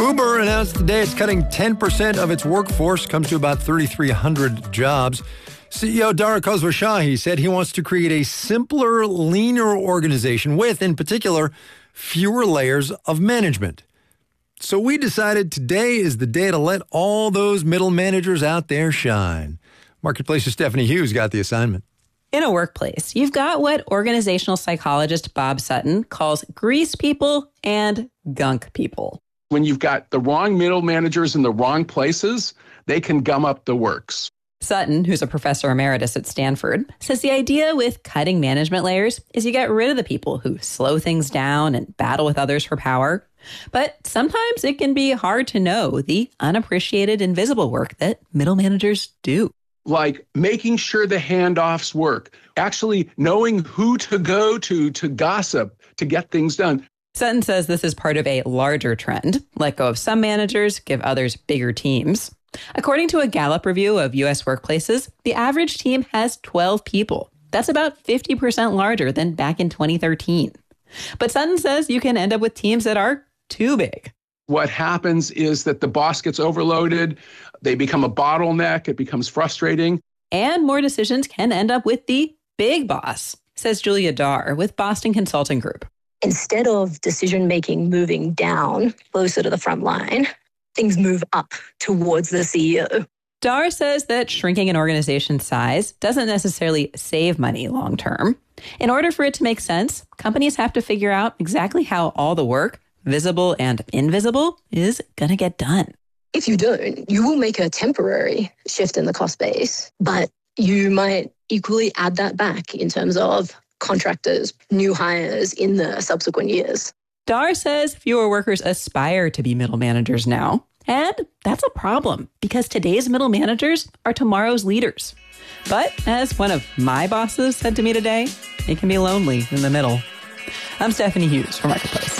Uber announced today it's cutting 10% of its workforce, comes to about 3,300 jobs. CEO Dara Khosrowshahi said he wants to create a simpler, leaner organization with, in particular, fewer layers of management. So we decided today is the day to let all those middle managers out there shine. Marketplace's Stephanie Hughes got the assignment. In a workplace, you've got what organizational psychologist Bob Sutton calls grease people and gunk people. When you've got the wrong middle managers in the wrong places, they can gum up the works. Sutton, who's a professor emeritus at Stanford, says the idea with cutting management layers is you get rid of the people who slow things down and battle with others for power. But sometimes it can be hard to know the unappreciated, invisible work that middle managers do. Like making sure the handoffs work, actually knowing who to go to gossip, to get things done. Sutton says this is part of a larger trend. Let go of some managers, give others bigger teams. According to a Gallup review of U.S. workplaces, the average team has 12 people. That's about 50% larger than back in 2013. But Sutton says you can end up with teams that are too big. What happens is that the boss gets overloaded, they become a bottleneck, it becomes frustrating. And more decisions can end up with the big boss, says Julia Dar with Boston Consulting Group. Instead of decision-making moving down closer to the front line, things move up towards the CEO. Dar says that shrinking an organization's size doesn't necessarily save money long term. In order for it to make sense, companies have to figure out exactly how all the work, visible and invisible, is going to get done. If you don't, you will make a temporary shift in the cost base, but you might equally add that back in terms of contractors, new hires in the subsequent years. Dar says fewer workers aspire to be middle managers now. And that's a problem because today's middle managers are tomorrow's leaders. But as one of my bosses said to me today, it can be lonely in the middle. I'm Stephanie Hughes for Marketplace.